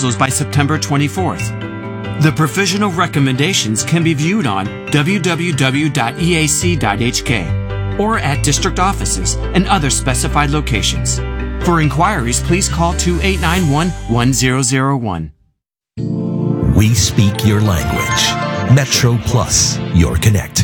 proposals by September 24th. The provisional recommendations can be viewed on www.eac.hk or at district offices and other specified locations. For inquiries, please call 289-1001. We speak your language. Metro Plus, your connect.